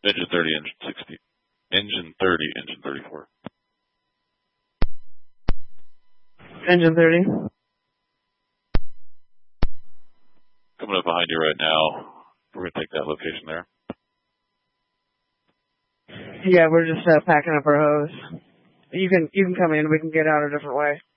Engine 30, engine 60. Engine 30, engine 34. Engine 30. Coming up behind you right now. We're going to take that location there. Yeah, we're just packing up our hose. You can come in. We can get out a different way.